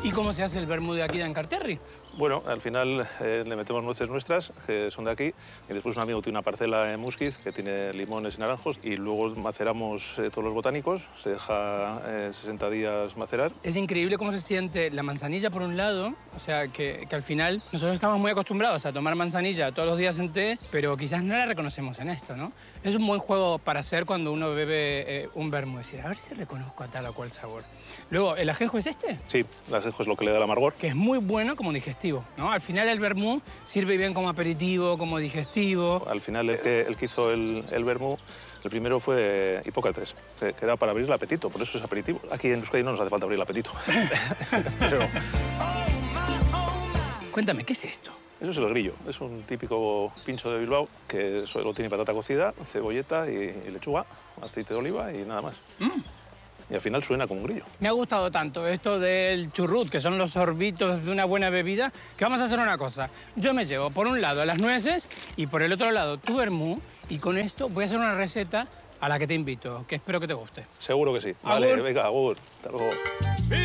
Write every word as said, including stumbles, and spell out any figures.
¿Y cómo se hace el vermú de aquí de Encarterri? Bueno, al final eh, le metemos nueces nuestras, que son de aquí, y después un amigo tiene una parcela en Musquiz que tiene limones y naranjos, y luego maceramos eh, todos los botánicos, se deja eh, sesenta días macerar. Es increíble cómo se siente la manzanilla por un lado, o sea, que, que al final nosotros estamos muy acostumbrados a tomar manzanilla todos los días en té, pero quizás no la reconocemos en esto, ¿no? Es un buen juego para hacer cuando uno bebe eh, un vermú, decir, a ver si reconozco a tal o cual sabor. Luego, ¿el ajenjo es este? Sí, el ajenjo es lo que le da el amargor. Que es muy bueno como digestivo, ¿no? Al final el vermú sirve bien como aperitivo, como digestivo. Al final el que, el que hizo el, el vermú, el primero fue Hipócrates, que que era para abrir el apetito, por eso es aperitivo. Aquí en Euskadi no nos hace falta abrir el apetito. Pero Cuéntame, ¿qué es esto? eso es el grillo, es un típico pincho de Bilbao que solo tiene patata cocida, cebolleta y, y lechuga, aceite de oliva y nada más. Mm. Y al final suena como un grillo. Me ha gustado tanto esto del churrut, que son los sorbitos de una buena bebida, que vamos a hacer una cosa. Yo me llevo por un lado las nueces y por el otro lado tu vermú, y con esto voy a hacer una receta a la que te invito, que espero que te guste. Seguro que sí. Agur. Vale, venga, agur. Hasta luego.